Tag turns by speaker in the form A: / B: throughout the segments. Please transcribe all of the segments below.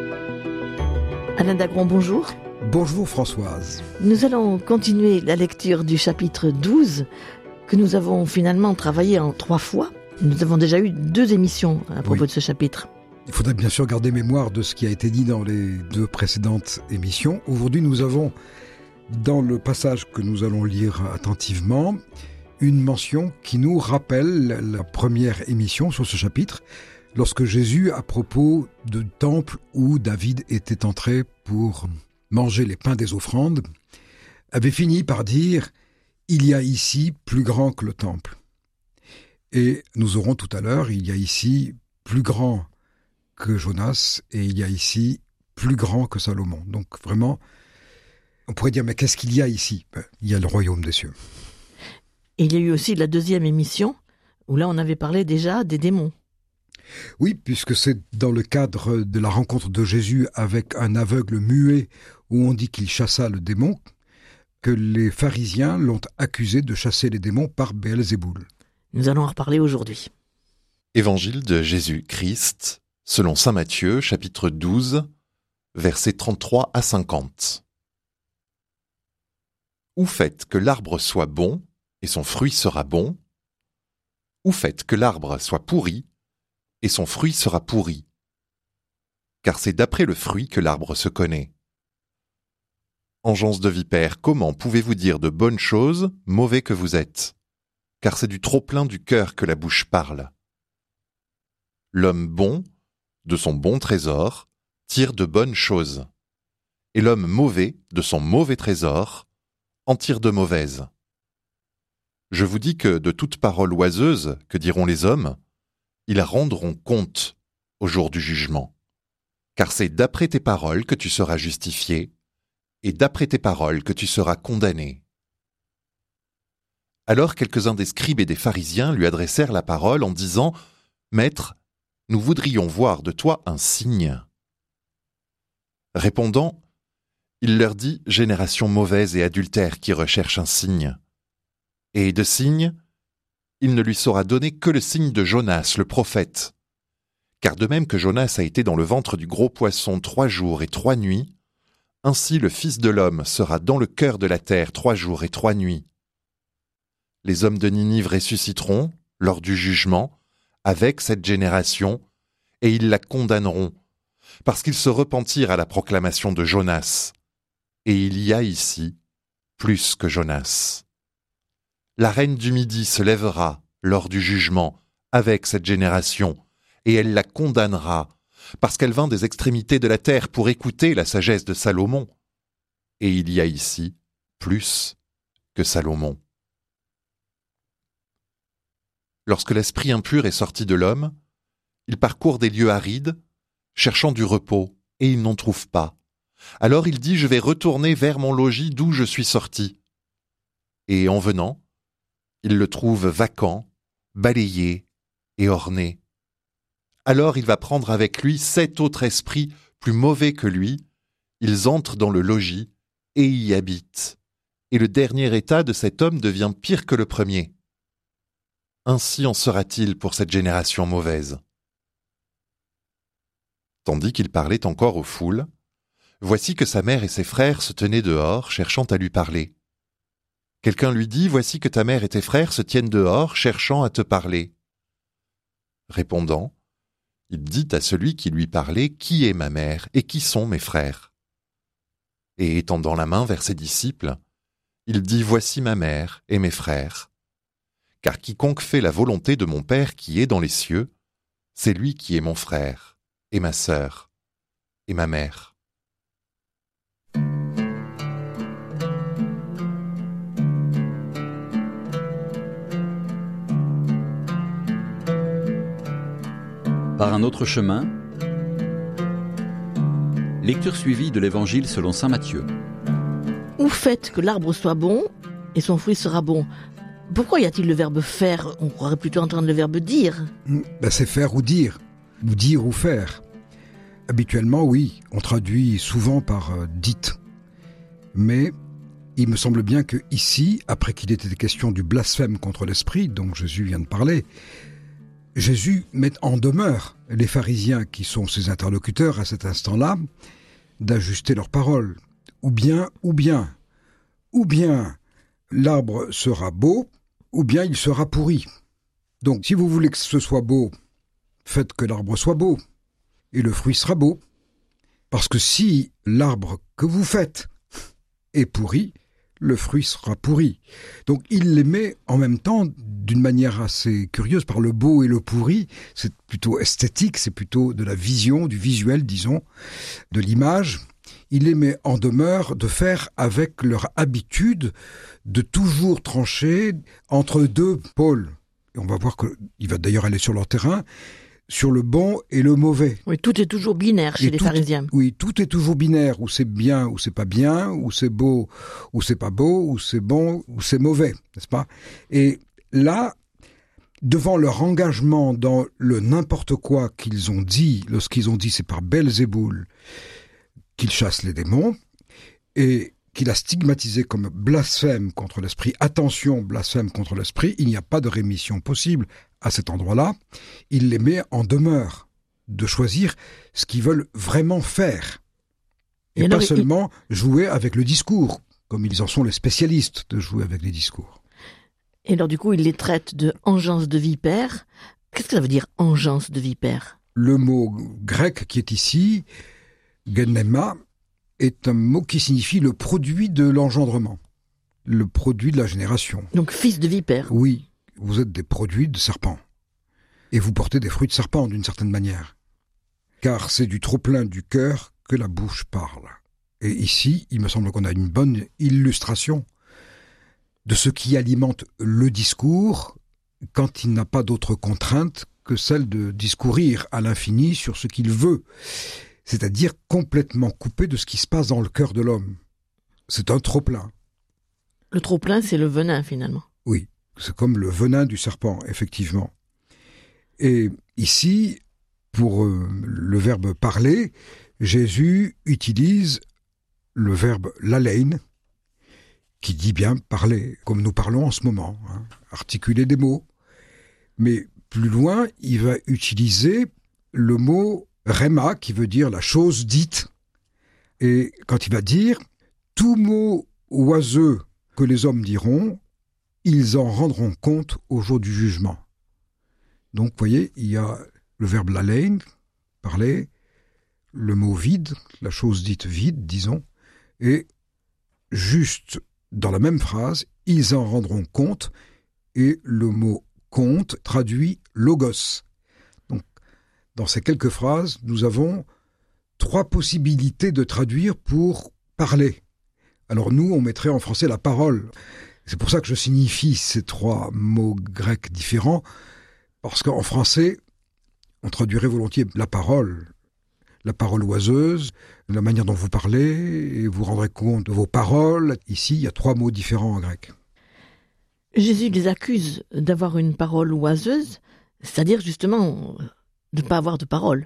A: Alain Dagron, bonjour.
B: Bonjour Françoise.
A: Nous allons continuer la lecture du chapitre 12 que nous avons finalement travaillé en 3 fois. Nous avons déjà eu 2 émissions à propos de ce chapitre.
B: Il faudrait bien sûr garder mémoire de ce qui a été dit dans les 2 précédentes émissions. Aujourd'hui, nous avons, dans le passage que nous allons lire attentivement, une mention qui nous rappelle la première émission sur ce chapitre, lorsque Jésus, à propos du temple où David était entré pour manger les pains des offrandes, avait fini par dire « Il y a ici plus grand que le temple ». Et nous aurons tout à l'heure, il y a ici plus grand que Jonas et il y a ici plus grand que Salomon. Donc vraiment, on pourrait dire, mais qu'est-ce qu'il y a ici ? Il y a le royaume des cieux.
A: Et il y a eu aussi la 2e émission, où là on avait parlé déjà des démons.
B: Oui, puisque c'est dans le cadre de la rencontre de Jésus avec un aveugle muet, où on dit qu'il chassa le démon, que les pharisiens l'ont accusé de chasser les démons par Béelzéboul.
A: Nous allons en reparler aujourd'hui.
C: Évangile de Jésus-Christ, selon saint Matthieu, chapitre 12, versets 33 à 50. Ou faites que l'arbre soit bon, et son fruit sera bon, ou faites que l'arbre soit pourri, et son fruit sera pourri. Car c'est d'après le fruit que l'arbre se connaît. Engeance de vipère, comment pouvez-vous dire de bonnes choses, mauvais que vous êtes ? Car c'est du trop-plein du cœur que la bouche parle. L'homme bon, de son bon trésor, tire de bonnes choses, et l'homme mauvais, de son mauvais trésor, en tire de mauvaises. Je vous dis que de toute parole oiseuse, que diront les hommes, ils rendront compte au jour du jugement. Car c'est d'après tes paroles que tu seras justifié, et d'après tes paroles que tu seras condamné. Alors quelques-uns des scribes et des pharisiens lui adressèrent la parole en disant « Maître, nous voudrions voir de toi un signe. » Répondant, il leur dit « Génération mauvaise et adultère qui recherche un signe. » Et de signe, il ne lui sera donné que le signe de Jonas, le prophète. Car de même que Jonas a été dans le ventre du gros poisson 3 jours et 3 nuits, ainsi le Fils de l'homme sera dans le cœur de la terre 3 jours et 3 nuits. Les hommes de Ninive ressusciteront, lors du jugement, avec cette génération, et ils la condamneront, parce qu'ils se repentirent à la proclamation de Jonas. Et il y a ici plus que Jonas. La reine du Midi se lèvera, lors du jugement, avec cette génération, et elle la condamnera, parce qu'elle vint des extrémités de la terre pour écouter la sagesse de Salomon. Et il y a ici plus que Salomon. Lorsque l'esprit impur est sorti de l'homme, il parcourt des lieux arides, cherchant du repos, et il n'en trouve pas. Alors il dit « Je vais retourner vers mon logis d'où je suis sorti. » Et en venant, il le trouve vacant, balayé et orné. Alors il va prendre avec lui 7 autres esprits plus mauvais que lui, ils entrent dans le logis et y habitent. Et le dernier état de cet homme devient pire que le premier. Ainsi en sera-t-il pour cette génération mauvaise. Tandis qu'il parlait encore aux foules, voici que sa mère et ses frères se tenaient dehors, cherchant à lui parler. Quelqu'un lui dit « Voici que ta mère et tes frères se tiennent dehors, cherchant à te parler. » Répondant, il dit à celui qui lui parlait « Qui est ma mère et qui sont mes frères ?» Et étendant la main vers ses disciples, il dit « Voici ma mère et mes frères. » Car quiconque fait la volonté de mon Père qui est dans les cieux, c'est lui qui est mon frère, et ma sœur, et ma mère.
D: Par un autre chemin, lecture suivie de l'Évangile selon saint Matthieu.
A: Ou faites que l'arbre soit bon, et son fruit sera bon. Pourquoi y a-t-il le verbe faire ? On croirait plutôt entendre le verbe dire.
B: C'est faire ou dire ou faire. Habituellement, oui, on traduit souvent par dites. Mais il me semble bien que ici, après qu'il était question du blasphème contre l'esprit, dont Jésus vient de parler, Jésus met en demeure les pharisiens qui sont ses interlocuteurs à cet instant-là d'ajuster leurs paroles. Ou bien l'arbre sera beau, ou bien il sera pourri. Donc si vous voulez que ce soit beau, faites que l'arbre soit beau, et le fruit sera beau. Parce que si l'arbre que vous faites est pourri, le fruit sera pourri. Donc il les met en même temps d'une manière assez curieuse par le beau et le pourri. C'est plutôt esthétique, c'est plutôt de la vision, du visuel, disons, de l'image. Il les met en demeure de faire avec leur habitude de toujours trancher entre deux pôles. Et on va voir qu'il va d'ailleurs aller sur leur terrain, sur le bon et le mauvais.
A: Oui, tout est toujours binaire chez les pharisiens.
B: Oui, tout est toujours binaire, où c'est bien, ou c'est pas bien, où c'est beau, ou c'est pas beau, où c'est bon, ou c'est mauvais, n'est-ce pas? Et là, devant leur engagement dans le n'importe quoi qu'ils ont dit, lorsqu'ils ont dit c'est par Belzéboul qu'il chasse les démons, et qu'il a stigmatisé comme blasphème contre l'esprit. Attention, blasphème contre l'esprit, il n'y a pas de rémission possible à cet endroit-là. Il les met en demeure de choisir ce qu'ils veulent vraiment faire. Et pas seulement jouer avec le discours, comme ils en sont les spécialistes de jouer avec les discours.
A: Et alors du coup, il les traite de engeance de vipère. Qu'est-ce que ça veut dire, engeance de vipère?
B: Le mot grec qui est ici, genema, est un mot qui signifie le produit de l'engendrement, le produit de la génération.
A: Donc fils de vipère.
B: Oui, vous êtes des produits de serpent. Et vous portez des fruits de serpent d'une certaine manière. Car c'est du trop-plein du cœur que la bouche parle. Et ici, il me semble qu'on a une bonne illustration de ce qui alimente le discours quand il n'a pas d'autre contrainte que celle de discourir à l'infini sur ce qu'il veut. C'est-à-dire complètement coupé de ce qui se passe dans le cœur de l'homme. C'est un trop-plein.
A: Le trop-plein, c'est le venin, finalement.
B: Oui, c'est comme le venin du serpent, effectivement. Et ici, pour le verbe « parler », Jésus utilise le verbe « lalein », qui dit bien « parler », comme nous parlons en ce moment, hein, articuler des mots. Mais plus loin, il va utiliser le mot Réma, qui veut dire la chose dite. Et quand il va dire « tout mot oiseux que les hommes diront, ils en rendront compte au jour du jugement ». Donc, vous voyez, il y a le verbe lalein, parler, le mot vide, la chose dite vide, disons, et juste dans la même phrase, ils en rendront compte, et le mot compte traduit logos. Dans ces quelques phrases, nous avons 3 possibilités de traduire pour parler. Alors nous, on mettrait en français la parole. C'est pour ça que je signifie ces 3 mots grecs différents, parce qu'en français, on traduirait volontiers la parole oiseuse, la manière dont vous parlez, et vous rendrez compte de vos paroles. Ici, il y a 3 mots différents en grec.
A: Jésus les accuse d'avoir une parole oiseuse, c'est-à-dire justement de ne pas avoir de parole.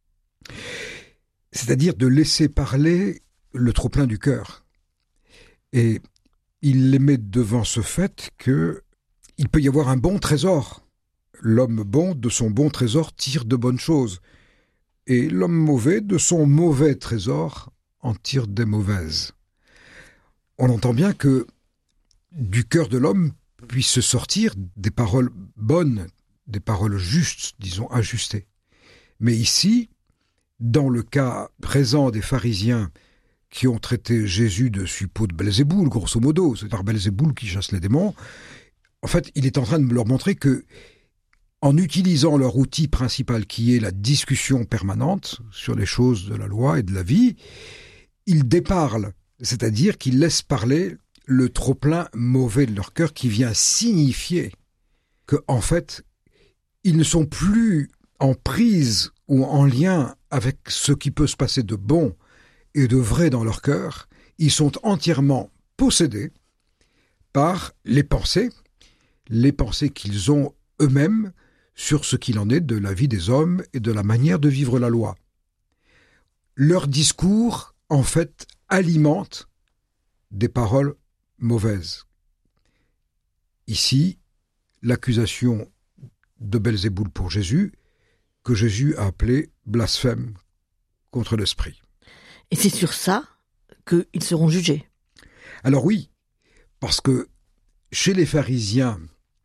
B: C'est-à-dire de laisser parler le trop-plein du cœur. Et il les met devant ce fait qu'il peut y avoir un bon trésor. L'homme bon, de son bon trésor, tire de bonnes choses. Et l'homme mauvais, de son mauvais trésor, en tire des mauvaises. On entend bien que du cœur de l'homme puisse sortir des paroles bonnes, des paroles justes, disons ajustées. Mais ici, dans le cas présent des pharisiens qui ont traité Jésus de suppôt de Belzéboul, grosso modo, c'est par Belzéboul qui chasse les démons, en fait, il est en train de leur montrer que, en utilisant leur outil principal qui est la discussion permanente sur les choses de la loi et de la vie, ils déparlent, c'est-à-dire qu'ils laissent parler le trop-plein mauvais de leur cœur qui vient signifier que, en fait, ils ne sont plus en prise ou en lien avec ce qui peut se passer de bon et de vrai dans leur cœur. Ils sont entièrement possédés par les pensées qu'ils ont eux-mêmes sur ce qu'il en est de la vie des hommes et de la manière de vivre la loi. Leur discours, en fait, alimente des paroles mauvaises. Ici, l'accusation de Belzéboul pour Jésus, que Jésus a appelé blasphème contre l'esprit.
A: Et c'est sur ça qu'ils seront jugés.
B: Alors oui, parce que chez les pharisiens,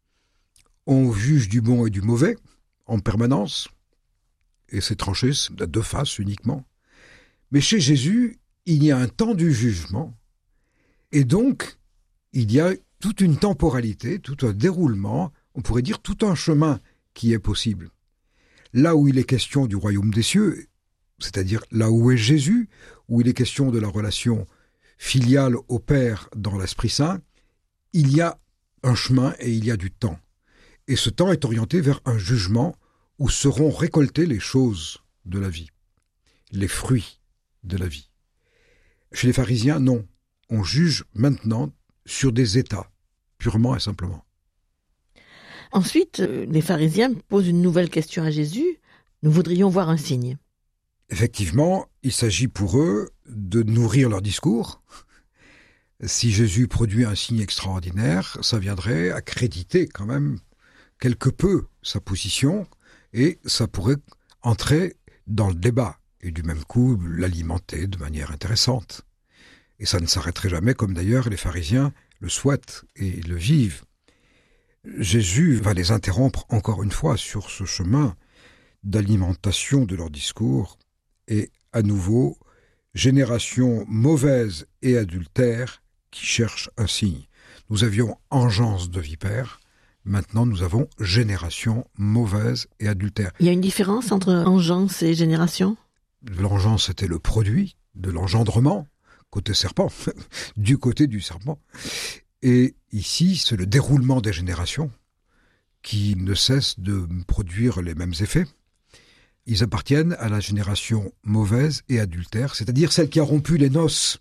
B: on juge du bon et du mauvais en permanence, et c'est tranché, c'est à deux faces uniquement. Mais chez Jésus, il y a un temps du jugement, et donc il y a toute une temporalité, tout un déroulement, on pourrait dire tout un chemin qui est possible. Là où il est question du royaume des cieux, c'est-à-dire là où est Jésus, où il est question de la relation filiale au Père dans l'Esprit Saint, il y a un chemin et il y a du temps. Et ce temps est orienté vers un jugement où seront récoltées les choses de la vie, les fruits de la vie. Chez les pharisiens, non. On juge maintenant sur des états, purement et simplement.
A: Ensuite, les pharisiens posent une nouvelle question à Jésus. Nous voudrions voir un signe.
B: Effectivement, il s'agit pour eux de nourrir leur discours. Si Jésus produit un signe extraordinaire, ça viendrait accréditer quand même quelque peu sa position et ça pourrait entrer dans le débat et du même coup l'alimenter de manière intéressante. Et ça ne s'arrêterait jamais, comme d'ailleurs les pharisiens le souhaitent et le vivent. Jésus va les interrompre encore une fois sur ce chemin d'alimentation de leur discours et à nouveau, génération mauvaise et adultère qui cherche un signe. Nous avions engeance de vipère, maintenant nous avons génération mauvaise et adultère.
A: Il y a une différence entre engeance et génération ?
B: L'engeance était le produit de l'engendrement, côté serpent, du côté du serpent. Et ici, c'est le déroulement des générations qui ne cesse de produire les mêmes effets. Ils appartiennent à la génération mauvaise et adultère, c'est-à-dire celle qui a rompu les noces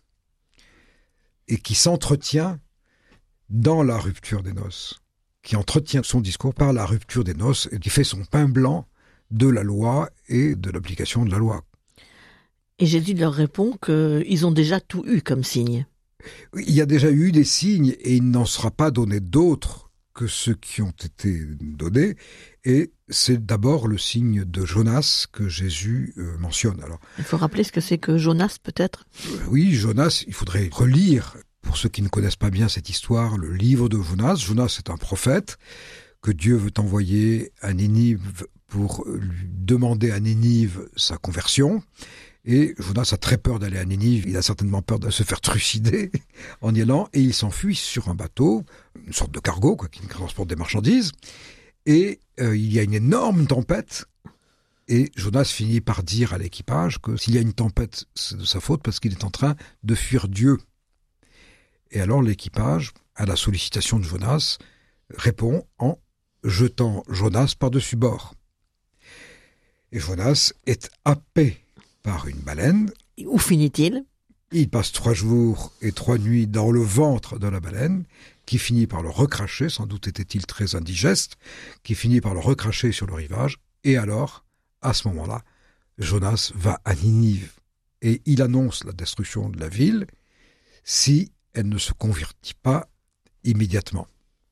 B: et qui s'entretient dans la rupture des noces, qui entretient son discours par la rupture des noces et qui fait son pain blanc de la loi et de l'application de la loi.
A: Et Jésus leur répond qu'ils ont déjà tout eu comme signe.
B: Il y a déjà eu des signes et il n'en sera pas donné d'autres que ceux qui ont été donnés. Et c'est d'abord le signe de Jonas que Jésus mentionne. Alors,
A: il faut rappeler ce que c'est que Jonas, peut-être ?
B: Oui, Jonas, il faudrait relire, pour ceux qui ne connaissent pas bien cette histoire, le livre de Jonas. Jonas est un prophète que Dieu veut envoyer à Ninive pour lui demander à Ninive sa conversion. Et Jonas a très peur d'aller à Ninive, il a certainement peur de se faire trucider en y allant, et il s'enfuit sur un bateau, une sorte de cargo qui transporte des marchandises, et il y a une énorme tempête, et Jonas finit par dire à l'équipage que s'il y a une tempête, c'est de sa faute parce qu'il est en train de fuir Dieu. Et alors l'équipage, à la sollicitation de Jonas, répond en jetant Jonas par-dessus bord. Et Jonas est happé par une baleine.
A: Où finit-il ?
B: Il passe 3 jours et 3 nuits dans le ventre de la baleine, qui finit par le recracher, sans doute était-il très indigeste, qui finit par le recracher sur le rivage, et alors, à ce moment-là, Jonas va à Ninive, et il annonce la destruction de la ville, si elle ne se convertit pas immédiatement.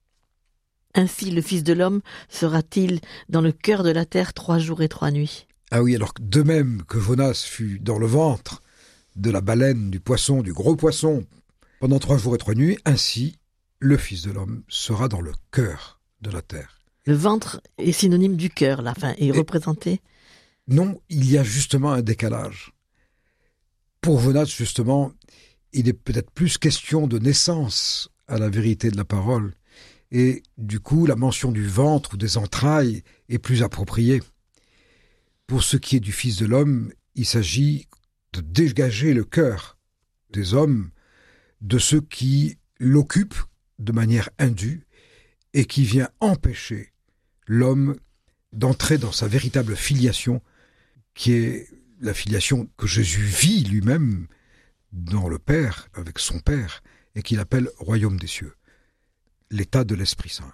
A: Ainsi le Fils de l'homme sera-t-il dans le cœur de la terre 3 jours et 3 nuits.
B: Ah oui, alors de même que Jonas fut dans le ventre de la baleine, du poisson, du gros poisson, pendant 3 jours et 3 nuits, ainsi le Fils de l'homme sera dans le cœur de la terre.
A: Le ventre est synonyme du cœur, là, est représenté.
B: Non, il y a justement un décalage. Pour Jonas, justement, il est peut-être plus question de naissance à la vérité de la parole, et du coup, la mention du ventre ou des entrailles est plus appropriée. Pour ce qui est du Fils de l'homme, il s'agit de dégager le cœur des hommes de ceux qui l'occupent de manière indue et qui vient empêcher l'homme d'entrer dans sa véritable filiation, qui est la filiation que Jésus vit lui-même dans le Père, avec son Père, et qu'il appelle royaume des cieux, l'état de l'Esprit Saint.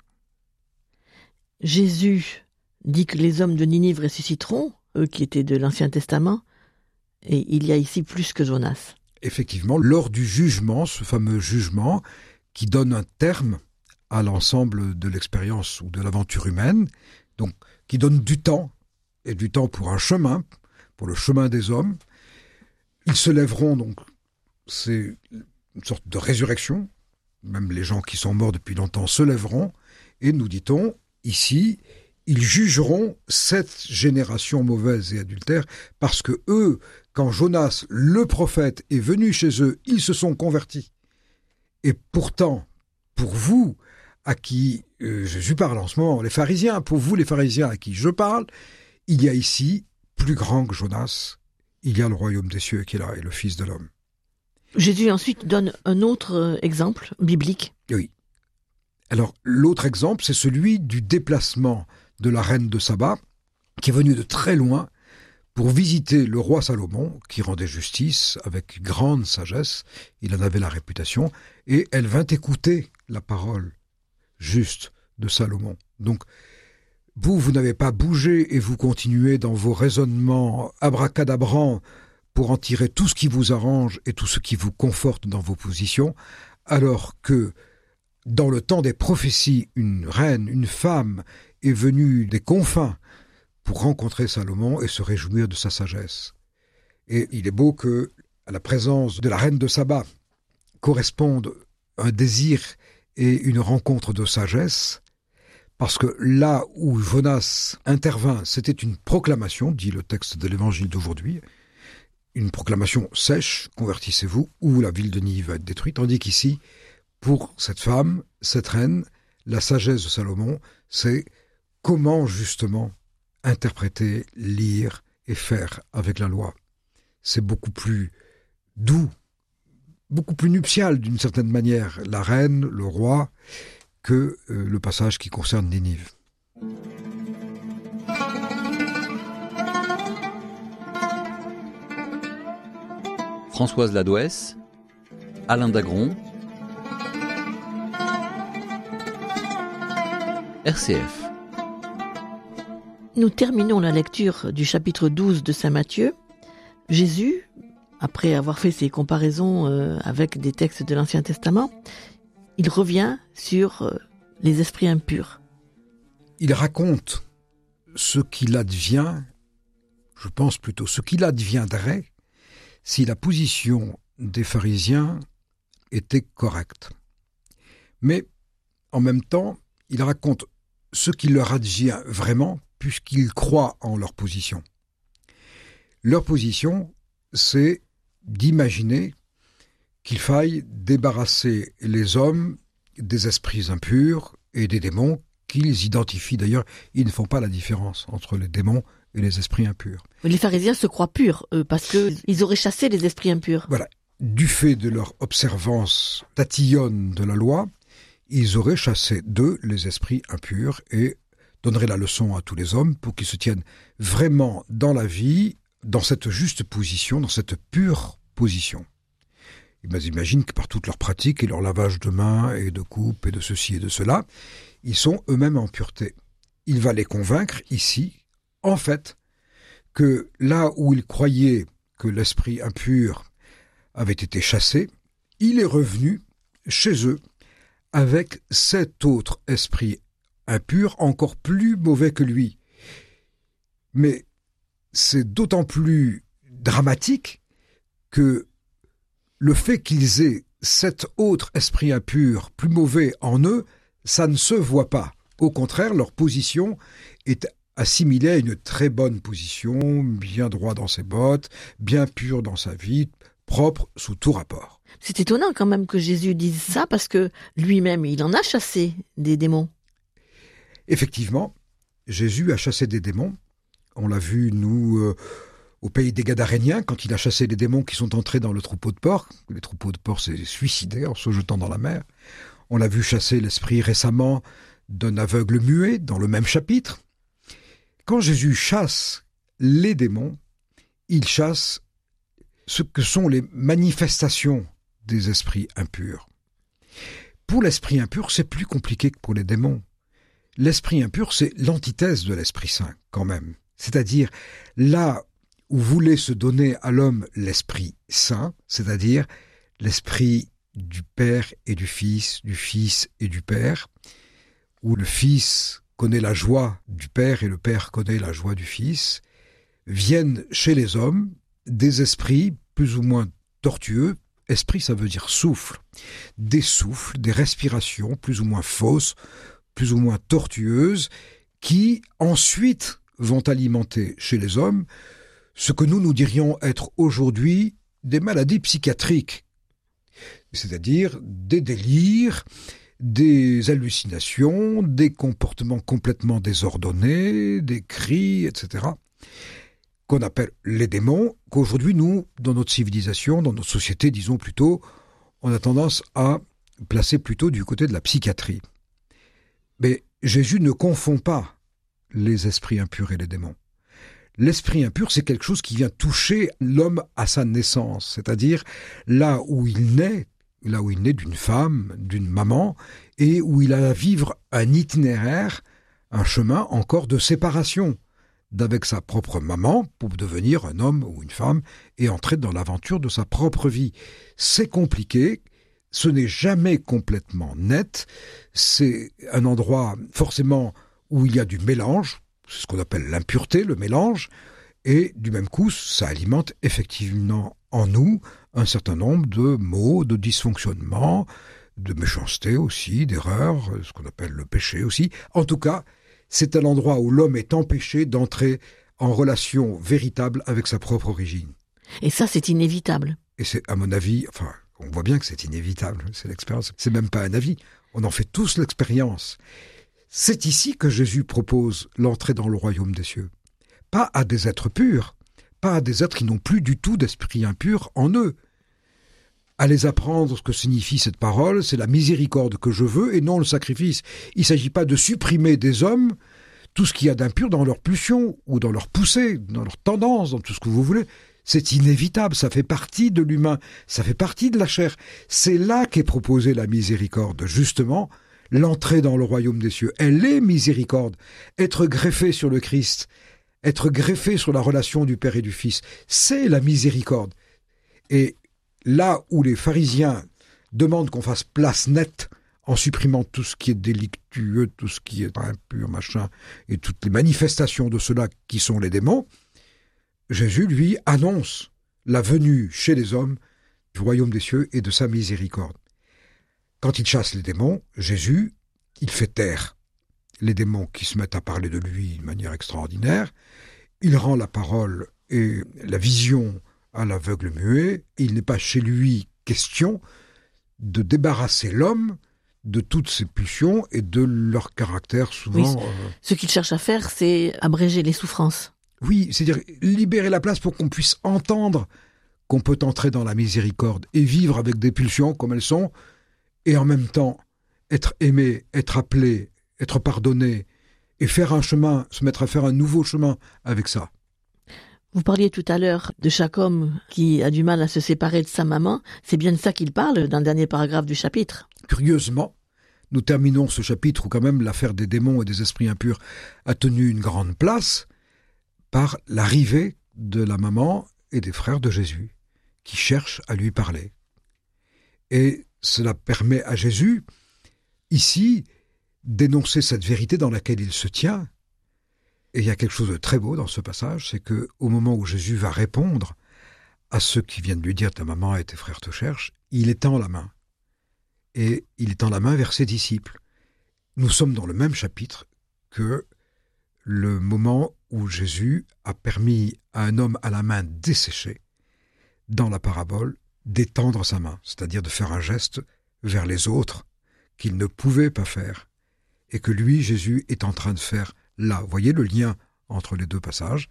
A: Jésus dit que les hommes de Ninive ressusciteront, eux qui étaient de l'Ancien Testament, et il y a ici plus que Jonas.
B: Effectivement, lors du jugement, ce fameux jugement qui donne un terme à l'ensemble de l'expérience ou de l'aventure humaine, donc qui donne du temps, et du temps pour un chemin, pour le chemin des hommes. Ils se lèveront, donc c'est une sorte de résurrection, même les gens qui sont morts depuis longtemps se lèveront, et nous dit-on, ici, ils jugeront cette génération mauvaise et adultère, parce que eux, quand Jonas, le prophète, est venu chez eux, ils se sont convertis. Et pourtant, pour vous, à qui Jésus parle en ce moment, les pharisiens, pour vous les pharisiens à qui je parle, il y a ici, plus grand que Jonas, il y a le royaume des cieux qui est là, et le Fils de l'homme.
A: Jésus ensuite donne un autre exemple biblique.
B: Oui. Alors, l'autre exemple, c'est celui du déplacement de la reine de Saba, qui est venue de très loin pour visiter le roi Salomon, qui rendait justice avec grande sagesse, il en avait la réputation, et elle vint écouter la parole juste de Salomon. Donc, vous n'avez pas bougé et vous continuez dans vos raisonnements abracadabrants pour en tirer tout ce qui vous arrange et tout ce qui vous conforte dans vos positions, alors que dans le temps des prophéties, une reine, une femme est venue des confins pour rencontrer Salomon et se réjouir de sa sagesse. Et il est beau que, à la présence de la reine de Saba, corresponde un désir et une rencontre de sagesse, parce que là où Jonas intervint, c'était une proclamation, dit le texte de l'évangile d'aujourd'hui, une proclamation sèche, convertissez-vous, ou la ville de Ninive va être détruite, tandis qu'ici, pour cette femme, cette reine, la sagesse de Salomon, c'est comment justement interpréter, lire et faire avec la loi. C'est beaucoup plus doux, beaucoup plus nuptial d'une certaine manière, la reine, le roi, que le passage qui concerne Ninive.
D: Françoise Ladouès, Alain Dagron, RCF.
A: Nous terminons la lecture du chapitre 12 de Saint Matthieu. Jésus, après avoir fait ses comparaisons avec des textes de l'Ancien Testament, il revient sur les esprits impurs.
B: Il raconte ce qu'il advient, je pense plutôt ce qu'il adviendrait, si la position des pharisiens était correcte. Mais, en même temps, il raconte ce qui leur advient vraiment, puisqu'ils croient en leur position. Leur position, c'est d'imaginer qu'il faille débarrasser les hommes des esprits impurs et des démons qu'ils identifient. D'ailleurs, ils ne font pas la différence entre les démons et les esprits impurs.
A: Les pharisiens se croient purs, parce qu'ils auraient chassé les esprits impurs.
B: Voilà. Du fait de leur observance tatillonne de la loi, ils auraient chassé d'eux les esprits impurs et donneraient la leçon à tous les hommes pour qu'ils se tiennent vraiment dans la vie, dans cette juste position, dans cette pure position. Ils imaginent que par toutes leurs pratiques et leur lavage de mains et de coupe et de ceci et de cela, ils sont eux-mêmes en pureté. Il va les convaincre ici, en fait, que là où ils croyaient que l'esprit impur avait été chassé, il est revenu chez eux avec cet autre esprit impur encore plus mauvais que lui. Mais c'est d'autant plus dramatique que le fait qu'ils aient cet autre esprit impur plus mauvais en eux, ça ne se voit pas. Au contraire, leur position est assimilée à une très bonne position, bien droit dans ses bottes, bien pur dans sa vie, propre sous tout rapport.
A: C'est étonnant quand même que Jésus dise ça, parce que lui-même, il en a chassé des démons.
B: Effectivement, Jésus a chassé des démons. On l'a vu, nous, au pays des Gadaréniens, quand il a chassé les démons qui sont entrés dans le troupeau de porcs. Les troupeaux de porcs s'est suicidé en se jetant dans la mer. On l'a vu chasser l'esprit récemment d'un aveugle muet, dans le même chapitre. Quand Jésus chasse les démons, il chasse ce que sont les manifestations des esprits impurs. Pour l'esprit impur, c'est plus compliqué que pour les démons. L'esprit impur, c'est l'antithèse de l'Esprit Saint, quand même. C'est-à-dire, là où voulait se donner à l'homme l'Esprit Saint, c'est-à-dire l'Esprit du Père et du Fils et du Père, où le Fils connaît la joie du Père et le Père connaît la joie du Fils, viennent chez les hommes des esprits plus ou moins tortueux. Esprit, ça veut dire souffle. Des souffles, des respirations plus ou moins fausses, plus ou moins tortueuses, qui ensuite vont alimenter chez les hommes ce que nous dirions être aujourd'hui des maladies psychiatriques, c'est-à-dire des délires, des hallucinations, des comportements complètement désordonnés, des cris, etc., qu'on appelle les démons, qu'aujourd'hui, nous, dans notre civilisation, dans notre société, disons plutôt, on a tendance à placer plutôt du côté de la psychiatrie. Mais Jésus ne confond pas les esprits impurs et les démons. L'esprit impur, c'est quelque chose qui vient toucher l'homme à sa naissance, c'est-à-dire là où il naît d'une femme, d'une maman, et où il a à vivre un itinéraire, un chemin encore de séparation d'avec sa propre maman pour devenir un homme ou une femme et entrer dans l'aventure de sa propre vie. C'est compliqué, ce n'est jamais complètement net, c'est un endroit forcément où il y a du mélange, c'est ce qu'on appelle l'impureté, le mélange, et du même coup, ça alimente effectivement en nous un certain nombre de maux, de dysfonctionnements, de méchanceté aussi, d'erreurs, ce qu'on appelle le péché aussi. En tout cas, c'est un endroit où l'homme est empêché d'entrer en relation véritable avec sa propre origine.
A: Et ça, c'est inévitable.
B: Et c'est, à mon avis, enfin, on voit bien que c'est inévitable, c'est l'expérience, c'est même pas un avis, on en fait tous l'expérience. C'est ici que Jésus propose l'entrée dans le royaume des cieux. Pas à des êtres purs, pas à des êtres qui n'ont plus du tout d'esprit impur en eux. À les apprendre ce que signifie cette parole, c'est la miséricorde que je veux et non le sacrifice. Il ne s'agit pas de supprimer des hommes tout ce qu'il y a d'impur dans leur pulsion ou dans leur poussée, dans leur tendance, dans tout ce que vous voulez. C'est inévitable, ça fait partie de l'humain, ça fait partie de la chair. C'est là qu'est proposée la miséricorde, justement, l'entrée dans le royaume des cieux. Elle est miséricorde. Être greffé sur le Christ, être greffé sur la relation du Père et du Fils, c'est la miséricorde. Et là où les pharisiens demandent qu'on fasse place nette en supprimant tout ce qui est délictueux, tout ce qui est impur, machin, et toutes les manifestations de cela qui sont les démons, Jésus, lui, annonce la venue chez les hommes du royaume des cieux et de sa miséricorde. Quand il chasse les démons, Jésus, il fait taire les démons qui se mettent à parler de lui de manière extraordinaire. Il rend la parole et la vision à l'aveugle muet. Il n'est pas chez lui question de débarrasser l'homme de toutes ses pulsions et de leur caractère souvent...
A: Oui, ce qu'il cherche à faire, c'est abréger les souffrances.
B: Oui, c'est-à-dire libérer la place pour qu'on puisse entendre qu'on peut entrer dans la miséricorde et vivre avec des pulsions comme elles sont, et en même temps être aimé, être appelé, être pardonné, et faire un chemin, se mettre à faire un nouveau chemin avec ça.
A: Vous parliez tout à l'heure de chaque homme qui a du mal à se séparer de sa maman. C'est bien de ça qu'il parle dans le dernier paragraphe du chapitre.
B: Curieusement, nous terminons ce chapitre où quand même l'affaire des démons et des esprits impurs a tenu une grande place par l'arrivée de la maman et des frères de Jésus qui cherchent à lui parler. Et cela permet à Jésus, ici, d'énoncer cette vérité dans laquelle il se tient. Et il y a quelque chose de très beau dans ce passage, c'est qu'au moment où Jésus va répondre à ceux qui viennent lui dire « ta maman et tes frères te cherchent », il étend la main. Et il étend la main vers ses disciples. Nous sommes dans le même chapitre que le moment où Jésus a permis à un homme à la main desséchée, dans la parabole, d'étendre sa main, c'est-à-dire de faire un geste vers les autres qu'il ne pouvait pas faire, et que lui, Jésus, est en train de faire là. Vous voyez le lien entre les deux passages.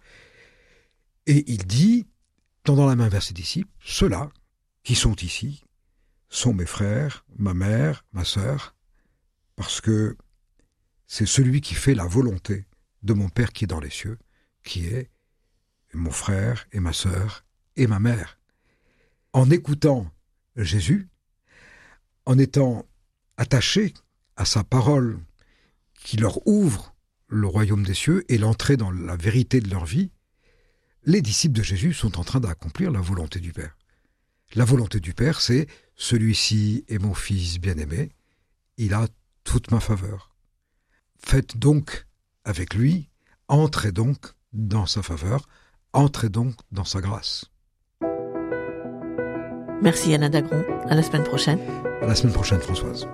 B: Et il dit, tendant la main vers ses disciples, ceux-là qui sont ici sont mes frères, ma mère, ma sœur, parce que c'est celui qui fait la volonté de mon Père qui est dans les cieux, qui est mon frère et ma sœur et ma mère. En écoutant Jésus, en étant attachés à sa parole qui leur ouvre le royaume des cieux et l'entrée dans la vérité de leur vie, les disciples de Jésus sont en train d'accomplir la volonté du Père. La volonté du Père, c'est celui-ci est mon fils bien-aimé, il a toute ma faveur. Faites donc avec lui, entrez donc dans sa faveur, entrez donc dans sa grâce.
A: Merci Alain Dagron, à la semaine prochaine.
B: À la semaine prochaine, Françoise.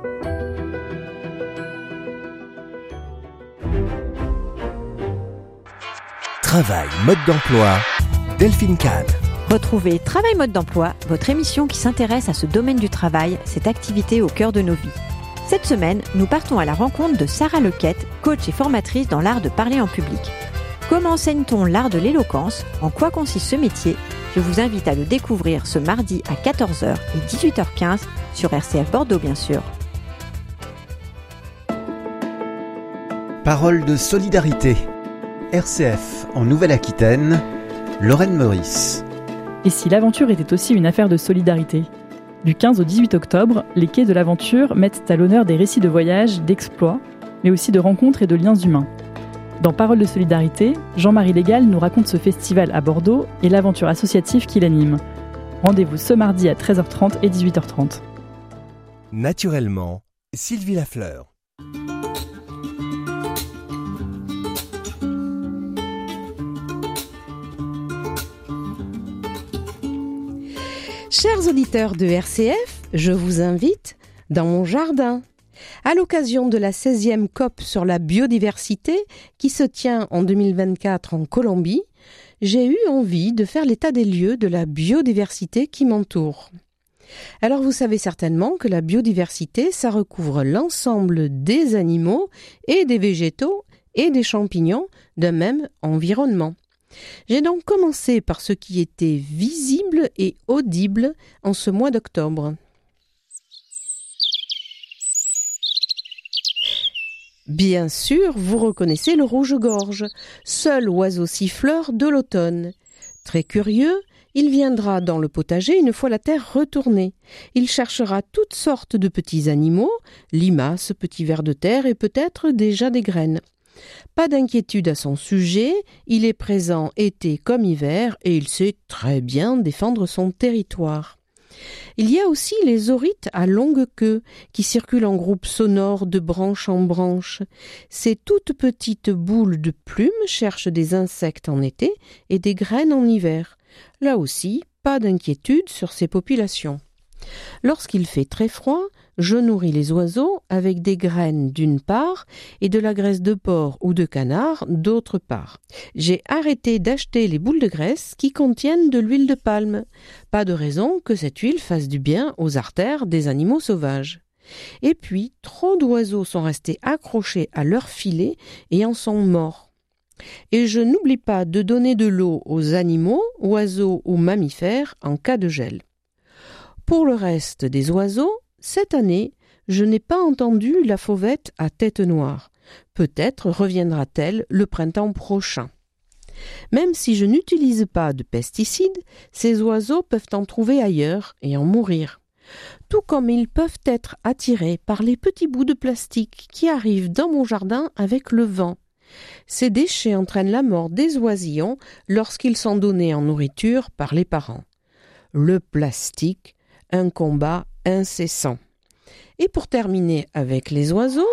E: Travail, mode d'emploi, Delphine Kahn.
F: Retrouvez Travail mode d'emploi, votre émission qui s'intéresse à ce domaine du travail, cette activité au cœur de nos vies. Cette semaine, nous partons à la rencontre de Sarah Lequette, coach et formatrice dans l'art de parler en public. Comment enseigne-t-on l'art de l'éloquence ? En quoi consiste ce métier ? Je vous invite à le découvrir ce mardi à 14h et 18h15 sur RCF Bordeaux, bien sûr.
E: Parole de solidarité. RCF en Nouvelle-Aquitaine, Lorraine Meurice.
G: Et si l'aventure était aussi une affaire de solidarité ? Du 15 au 18 octobre, les quais de l'aventure mettent à l'honneur des récits de voyages, d'exploits, mais aussi de rencontres et de liens humains. Dans Parole de solidarité, Jean-Marie Légal nous raconte ce festival à Bordeaux et l'aventure associative qui l'anime. Rendez-vous ce mardi à 13h30 et 18h30.
E: Naturellement, Sylvie Lafleur.
H: Chers auditeurs de RCF, je vous invite dans mon jardin. À l'occasion de la 16e COP sur la biodiversité qui se tient en 2024 en Colombie, j'ai eu envie de faire l'état des lieux de la biodiversité qui m'entoure. Alors vous savez certainement que la biodiversité, ça recouvre l'ensemble des animaux et des végétaux et des champignons d'un même environnement. J'ai donc commencé par ce qui était visible et audible en ce mois d'octobre. Bien sûr, vous reconnaissez le rouge-gorge, seul oiseau siffleur de l'automne. Très curieux, il viendra dans le potager une fois la terre retournée. Il cherchera toutes sortes de petits animaux, limaces, petits vers de terre et peut-être déjà des graines. Pas d'inquiétude à son sujet, il est présent été comme hiver et il sait très bien défendre son territoire. Il y a aussi les orites à longue queue qui circulent en groupe sonore de branche en branche. Ces toutes petites boules de plumes cherchent des insectes en été et des graines en hiver. Là aussi, pas d'inquiétude sur ces populations. Lorsqu'il fait très froid, je nourris les oiseaux avec des graines d'une part et de la graisse de porc ou de canard d'autre part. J'ai arrêté d'acheter les boules de graisse qui contiennent de l'huile de palme. Pas de raison que cette huile fasse du bien aux artères des animaux sauvages. Et puis, trop d'oiseaux sont restés accrochés à leur filet et en sont morts. Et je n'oublie pas de donner de l'eau aux animaux, oiseaux ou mammifères en cas de gel. Pour le reste des oiseaux, cette année, je n'ai pas entendu la fauvette à tête noire. Peut-être reviendra-t-elle le printemps prochain. Même si je n'utilise pas de pesticides, ces oiseaux peuvent en trouver ailleurs et en mourir. Tout comme ils peuvent être attirés par les petits bouts de plastique qui arrivent dans mon jardin avec le vent. Ces déchets entraînent la mort des oisillons lorsqu'ils sont donnés en nourriture par les parents. Le plastique, un combat incessant. Et pour terminer avec les oiseaux,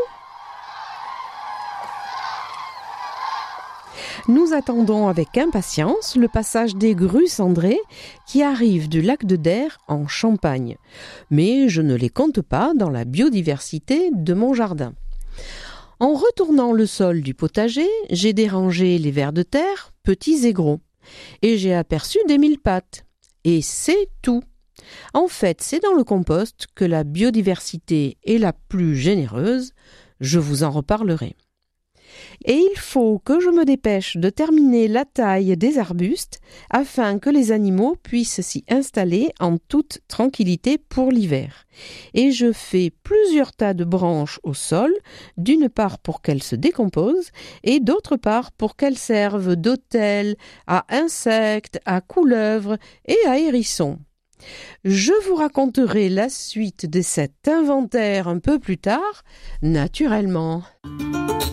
H: nous attendons avec impatience le passage des grues cendrées qui arrivent du lac de Der en Champagne. Mais je ne les compte pas dans la biodiversité de mon jardin. En retournant le sol du potager, j'ai dérangé les vers de terre, petits et gros, et j'ai aperçu des mille-pattes. Et c'est tout. En fait, c'est dans le compost que la biodiversité est la plus généreuse. Je vous en reparlerai. Et il faut que je me dépêche de terminer la taille des arbustes afin que les animaux puissent s'y installer en toute tranquillité pour l'hiver. Et je fais plusieurs tas de branches au sol, d'une part pour qu'elles se décomposent et d'autre part pour qu'elles servent d'autel à insectes, à couleuvres et à hérissons. Je vous raconterai la suite de cet inventaire un peu plus tard, naturellement.